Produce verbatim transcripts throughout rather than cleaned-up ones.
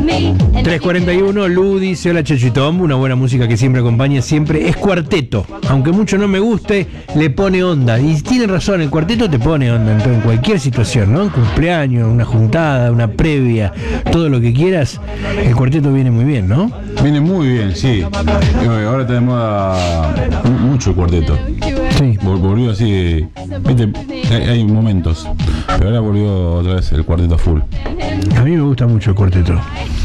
tres cuarenta y uno, Lu dice: hola Checho y Tom, una buena música que siempre acompaña, siempre es cuarteto. Aunque mucho no me guste, le pone onda. Y tiene razón, el cuarteto te pone onda en cualquier situación, ¿no? Un cumpleaños, una juntada, una previa, todo lo que quieras, el cuarteto viene muy bien, ¿no? Viene muy bien, sí. Ahora está de moda mucho el cuarteto. Sí. Volvió así, viste, hay, hay momentos, pero ahora volvió otra vez el cuarteto full. A mí me gusta mucho el cuarteto.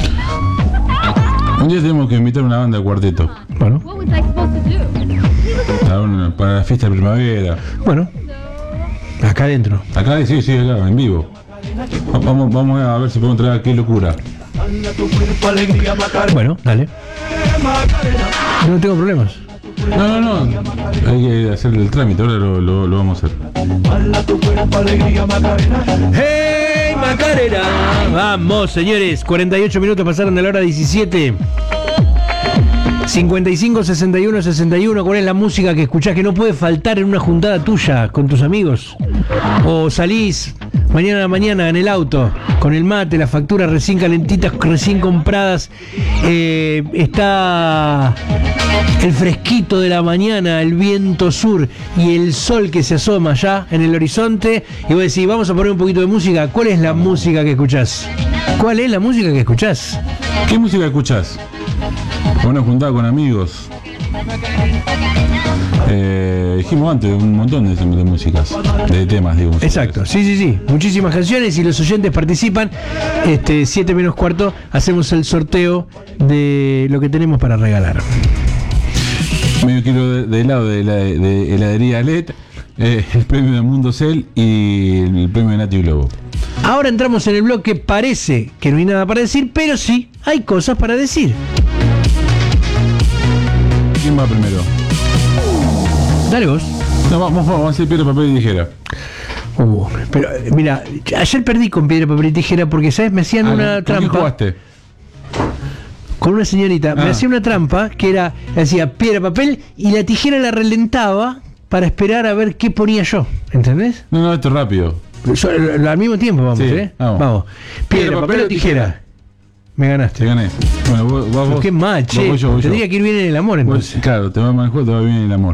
Un día tenemos que invitar una banda de cuarteto. Bueno. Para, una, para la fiesta de primavera. Bueno. Acá adentro. Acá, sí, sí, acá, en vivo. Vamos, vamos a ver si podemos traer Qué Locura. Bueno, dale. No tengo problemas. No, no, no. Hay que hacer el trámite, ahora lo, lo, lo vamos a hacer. ¡Hey, Macarena! Vamos, señores. cuarenta y ocho minutos pasaron de la hora diecisiete. cincuenta y cinco, sesenta y uno, sesenta y uno. ¿Cuál es la música que escuchás que no puede faltar en una juntada tuya con tus amigos? O salís mañana a la mañana en el auto con el mate, las facturas recién calentitas, recién compradas, eh, está el fresquito de la mañana, el viento sur y el sol que se asoma ya en el horizonte, y vos decís, vamos a poner un poquito de música. ¿Cuál es la música que escuchás? ¿Cuál es la música que escuchás? ¿Qué música escuchás? Una juntada con amigos. Eh, dijimos antes un montón de, de músicas, de temas, digo. Exacto, sí, sí, sí. Muchísimas canciones y los oyentes participan. Este, siete menos cuarto, hacemos el sorteo de lo que tenemos para regalar. Medio kilo de, de helado de, la, de heladería L E D, eh, el premio de Mundo Cell y el, el premio de Nati Globo. Ahora entramos en el bloque. Parece que no hay nada para decir, pero sí hay cosas para decir. ¿Quién va primero? Dale vos. No, vamos, vamos a hacer piedra, papel y tijera. Uh, pero mira, ayer perdí con piedra, papel y tijera porque, ¿sabes? Me hacían ah, una ¿con trampa. ¿Con qué jugaste? Con una señorita. Ah. Me hacía una trampa que era, hacía piedra, papel y la tijera la relentaba para esperar a ver qué ponía yo. ¿Entendés? No, no, esto es rápido. Yo, al mismo tiempo vamos, sí, ¿eh? Vamos. vamos. Piedra, piedra, papel o tijera. tijera. Me ganaste. Te gané. Bueno, vos, vos, vos qué mal, che. Vos, yo, vos, Tendría yo. que ir bien en el amor, entonces. Vos, claro, te va mal el juego, te va bien el amor.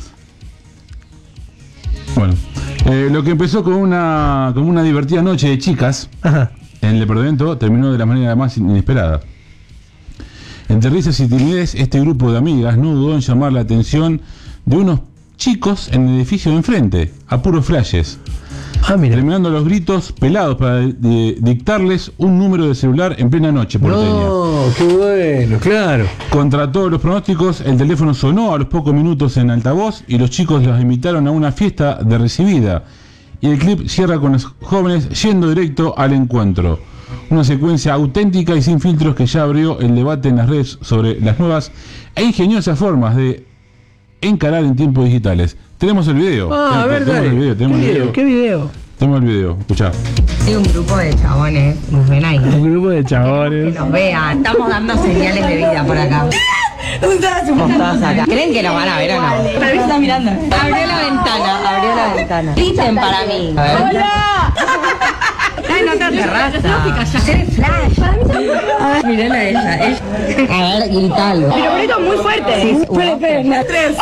Bueno, eh, lo que empezó con una, con una divertida noche de chicas. Ajá. En el departamento terminó de la manera más inesperada. Entre risas y timidez, este grupo de amigas no dudó en llamar la atención de unos chicos en el edificio de enfrente, a puros flashes. Ah, mira. Terminando los gritos pelados para de, de, dictarles un número de celular en plena noche porteña. No, qué bueno, claro. Contra todos los pronósticos, el teléfono sonó a los pocos minutos en altavoz y los chicos los invitaron a una fiesta de recibida. Y el clip cierra con los jóvenes yendo directo al encuentro. Una secuencia auténtica y sin filtros que ya abrió el debate en las redes sobre las nuevas e ingeniosas formas de encarar en tiempos digitales. Tenemos el video. Ah, a ver, tenemos dale. el video, tenemos ¿Qué el video? video. ¿Qué video? Tenemos el video, escuchá. Hay un grupo de chabones, nos ven ahí. Un grupo de Que chabones. nos vean, estamos dando señales de vida por acá. Todas acá. ¿Creen que nos van a ver o no? Tal vez está mirando. Abrió la ventana, abrió la ventana. Griten para mí. A ver. ¡Hola! Está en otra terraza. Eres flash. A ver, miren a ella. ella. A ver, gritalo. Pero grito muy fuerte. Sí, Espera, espera, una, tres.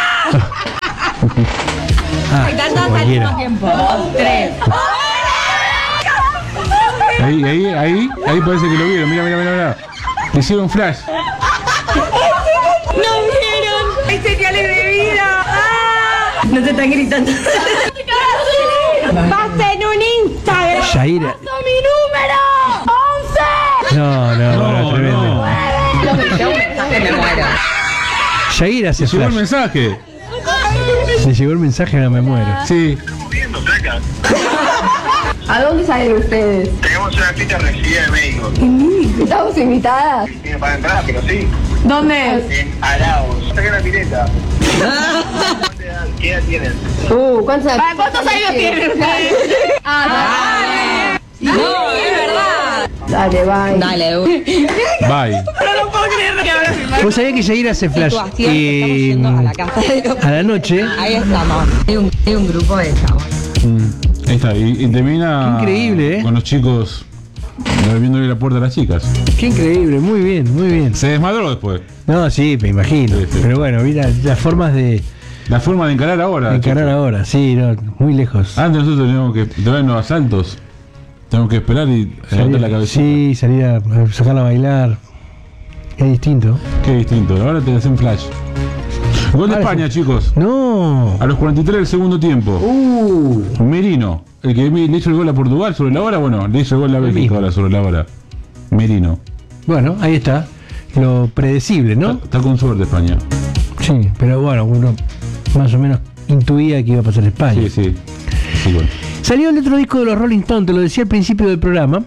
Ah, Tanto al cualquiera. mismo tiempo. Dos, tres. Ahí, ahí, ahí, ahí parece que lo vieron. Mira, mira, mira, mira. Le hicieron flash. ¡No vieron! ¡Hay señales de vida! ¡Ah! No te están gritando. ¡Pasen un Instagram! Yaira. ¡Paso mi número! ¡once! No, no, no, no, tremendo. Lo que sea un mensaje me muero. Yaira hace Le llegó el flash. mensaje. Le llegó el mensaje, no me muero. Sí. ¿A dónde salen ustedes? Tenemos una fiesta recibida de médicos. ¿Estamos invitadas? Tiene para entrar, pero sí. ¿Dónde es? En Arauz. Está en la pileta. ¿Qué edad tienen? Uh, ¿cuántos años? ¿Cuántos años tienen ustedes? Ah, No, es verdad. dale, bye. Dale, du- Bye. Pero no puedo creer que ahora sí. Vos sabés que Yaira hace flash. Situación, Y estamos yendo a la casa de los... a la noche. Ahí estamos. Hay un, hay un grupo de chabones. Mm, ahí está. Y, y termina Qué increíble, ¿eh? con los chicos abriéndole la puerta a las chicas. Qué increíble, muy bien, muy bien. Se desmadró después. No, sí, me imagino. Sí, sí. Pero bueno, mira, las formas de, La forma de encarar ahora. de encarar ahora, sí, no, muy lejos. Antes nosotros teníamos que todavía en los asaltos. Tenemos que esperar y levantar la cabeza. Sí, salir a sacarla a bailar. Es distinto. Qué distinto. Ahora te hacen flash. Gol de Ahora España, sí. chicos. No. A los cuarenta y tres del segundo tiempo. Uh. Merino. El que le hizo el gol a Portugal sobre la hora. Bueno, le hizo el gol a Bélgica mismo. ahora sobre la hora. Merino. Bueno, ahí está. Lo predecible, ¿no? Está, está con suerte España. Sí, pero bueno, uno más o menos intuía que iba a pasar España. Sí, sí. Sí, bueno. Salió el otro disco de los Rolling Stones, te lo decía al principio del programa.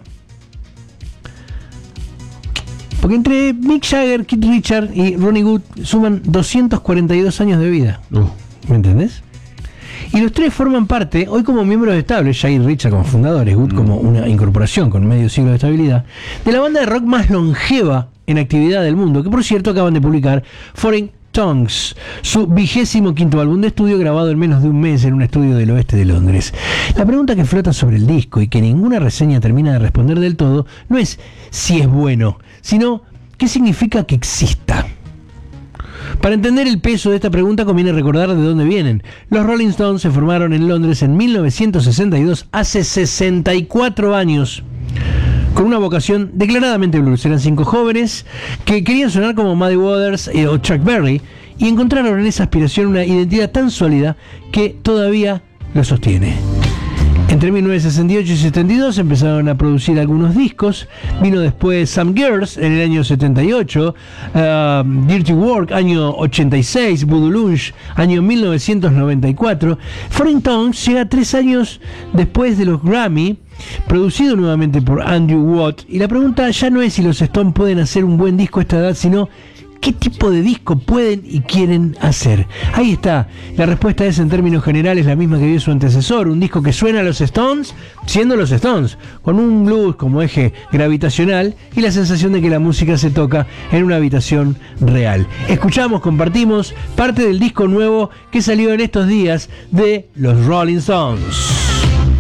Porque entre Mick Jagger, Keith Richards y Ronnie Wood suman doscientos cuarenta y dos años de vida. Uh, ¿Me entendés? Y los tres forman parte, hoy como miembros estables, Jagger y Richards como fundadores, Wood como una incorporación con medio siglo de estabilidad, de la banda de rock más longeva en actividad del mundo, que por cierto acaban de publicar Foreign Tongues, su vigésimo quinto álbum de estudio grabado en menos de un mes en un estudio del oeste de Londres. La pregunta que flota sobre el disco y que ninguna reseña termina de responder del todo no es si es bueno, sino qué significa que exista. Para entender el peso de esta pregunta conviene recordar de dónde vienen. Los Rolling Stones se formaron en Londres en mil novecientos sesenta y dos, hace sesenta y cuatro años. Con una vocación declaradamente blues. Eran cinco jóvenes que querían sonar como Muddy Waters eh, o Chuck Berry y encontraron en esa aspiración una identidad tan sólida que todavía lo sostiene. Entre mil novecientos sesenta y ocho y setenta y dos empezaron a producir algunos discos. Vino después Some Girls en el año setenta y ocho, uh, Dirty Work año ochenta y seis, Voodoo Lounge año mil novecientos noventa y cuatro. Foreign Tongues llega tres años después de los Grammy, producido nuevamente por Andrew Watt. Y la pregunta ya no es si los Stones pueden hacer un buen disco a esta edad, sino ¿qué tipo de disco pueden y quieren hacer? Ahí está. La respuesta es en términos generales la misma que dio su antecesor. Un disco que suena a los Stones, siendo los Stones, con un blues como eje gravitacional y la sensación de que la música se toca en una habitación real. Escuchamos, compartimos parte del disco nuevo que salió en estos días de los Rolling Stones.